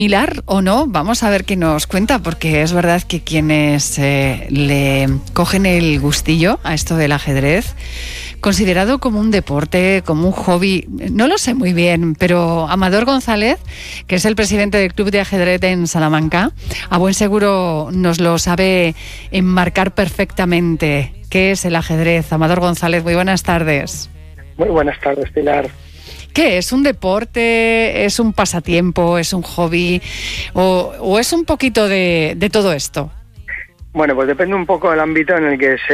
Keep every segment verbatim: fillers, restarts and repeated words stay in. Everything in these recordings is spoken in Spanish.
Similar o no, vamos a ver qué nos cuenta, porque es verdad que quienes eh, le cogen el gustillo a esto del ajedrez, considerado como un deporte, como un hobby, no lo sé muy bien, pero Amador González, que es el presidente del Club de Ajedrez en Salamanca, a buen seguro nos lo sabe enmarcar perfectamente. ¿Qué es el ajedrez? Amador González, muy buenas tardes. Muy buenas tardes, Pilar. ¿Qué es? ¿Un deporte? ¿Es un pasatiempo? ¿Es un hobby? ¿O, o es un poquito de, de todo esto? Bueno, pues depende un poco del ámbito en el que se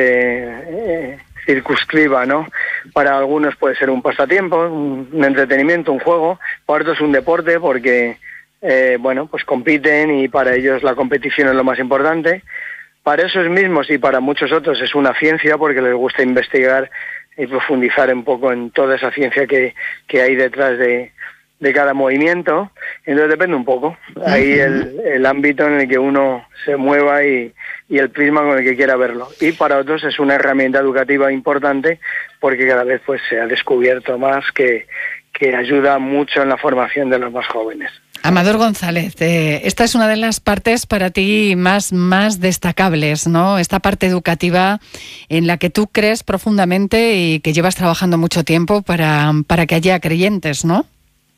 eh, circunscriba, ¿no? Para algunos puede ser un pasatiempo, un, un entretenimiento, un juego. Para otros un deporte porque, eh, bueno, pues compiten y para ellos la competición es lo más importante. Para esos mismos y para muchos otros es una ciencia porque les gusta investigar y profundizar un poco en toda esa ciencia que, que hay detrás de, de cada movimiento. Entonces depende un poco. Ahí el, el ámbito en el que uno se mueva y, y el prisma con el que quiera verlo. Y para otros es una herramienta educativa importante porque cada vez pues se ha descubierto más que, que ayuda mucho en la formación de los más jóvenes. Amador González, eh, esta es una de las partes para ti más, más destacables, ¿no? Esta parte educativa en la que tú crees profundamente y que llevas trabajando mucho tiempo para, para que haya creyentes, ¿no?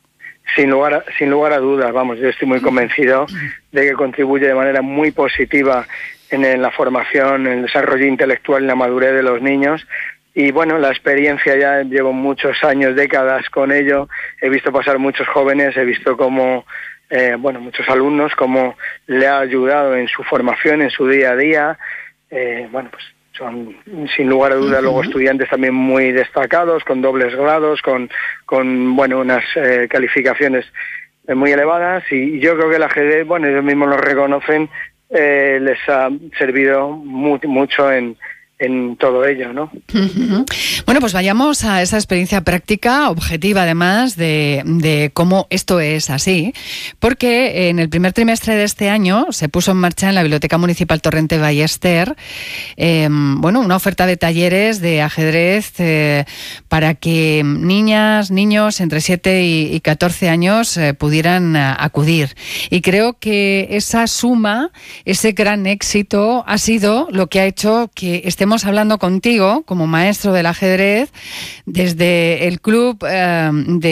Sin lugar a, sin lugar a dudas, vamos, yo estoy muy convencido de que contribuye de manera muy positiva en, en la formación, en el desarrollo intelectual y la madurez de los niños. Y bueno, la experiencia ya llevo muchos años, décadas con ello, he visto pasar muchos jóvenes, he visto cómo, eh, bueno, muchos alumnos, cómo le ha ayudado en su formación, en su día a día. Eh, bueno, pues son sin lugar a dudas uh-huh. luego estudiantes también muy destacados, con dobles grados, con, con bueno, unas eh, calificaciones muy elevadas y yo creo que el ajedrez, bueno, ellos mismos lo reconocen, eh, les ha servido muy, mucho en en todo ello, ¿no? Uh-huh. Bueno, pues vayamos a esa experiencia práctica, objetiva además, de, de cómo esto es así, porque en el primer trimestre de este año se puso en marcha en la Biblioteca Municipal Torrente Ballester, eh, bueno, una oferta de talleres de ajedrez eh, para que niñas, niños entre siete y catorce años eh, pudieran uh, acudir. Y creo que esa suma, ese gran éxito ha sido lo que ha hecho que estemos hablando contigo como maestro del ajedrez desde el club eh,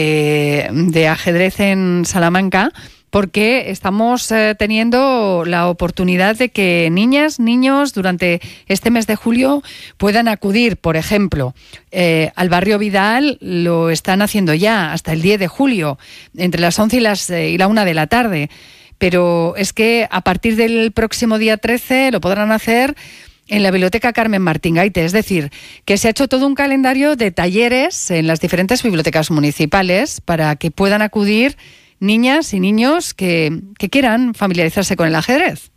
de, de ajedrez en Salamanca, porque estamos eh, teniendo la oportunidad de que niñas, niños durante este mes de julio puedan acudir, por ejemplo, eh, al barrio Vidal. Lo están haciendo ya hasta el diez de julio, entre las once y, las, eh, y la una de la tarde, pero es que a partir del próximo día trece lo podrán hacer en la Biblioteca Carmen Martín Gaite, es decir, que se ha hecho todo un calendario de talleres en las diferentes bibliotecas municipales para que puedan acudir niñas y niños que, que quieran familiarizarse con el ajedrez.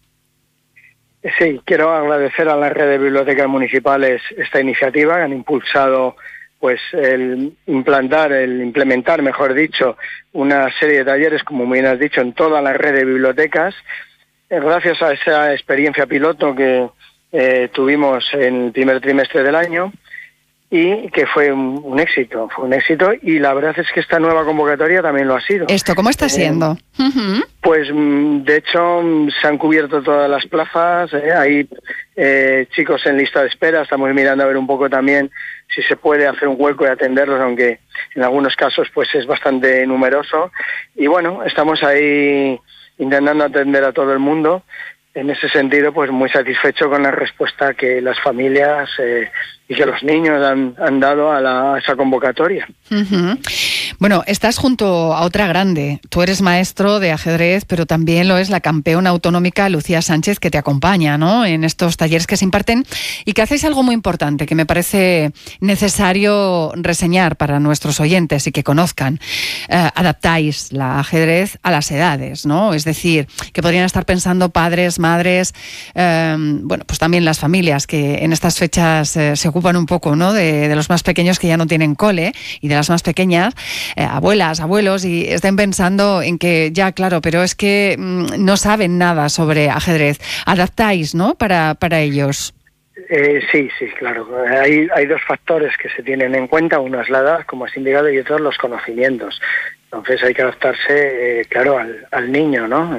Sí, quiero agradecer a la red de bibliotecas municipales esta iniciativa que han impulsado pues el implantar, el implementar, mejor dicho, una serie de talleres, como bien has dicho, en toda la red de bibliotecas. Gracias a esa experiencia piloto que Eh, tuvimos en el primer trimestre del año y que fue un, un éxito, fue un éxito y la verdad es que esta nueva convocatoria también lo ha sido. ¿Esto cómo está siendo? Eh, uh-huh. Pues de hecho se han cubierto todas las plazas, eh, hay eh, chicos en lista de espera, estamos mirando a ver un poco también si se puede hacer un hueco y atenderlos, aunque en algunos casos pues es bastante numeroso y bueno, estamos ahí intentando atender a todo el mundo. En ese sentido, pues muy satisfecho con la respuesta que las familias eh, y que los niños han, han dado a, la, a esa convocatoria. Uh-huh. Bueno, estás junto a otra grande. Tú eres maestro de ajedrez, pero también lo es la campeona autonómica Lucía Sánchez, que te acompaña, ¿no?, en estos talleres que se imparten y que hacéis algo muy importante que me parece necesario reseñar para nuestros oyentes y que conozcan. Eh, adaptáis la ajedrez a las edades, ¿no? Es decir, que podrían estar pensando padres, madres, eh, bueno, pues también las familias que en estas fechas eh, se ocupan un poco, ¿no?, de, de los más pequeños que ya no tienen cole y de las más pequeñas, eh, abuelas, abuelos, y estén pensando en que ya, claro, pero es que mmm, no saben nada sobre ajedrez. Adaptáis, ¿no?, para, para ellos. Eh, sí, sí, claro. Hay, hay dos factores que se tienen en cuenta. Uno es la edad, como has indicado, y otro los conocimientos. Entonces hay que adaptarse, eh, claro, al, al niño, ¿no?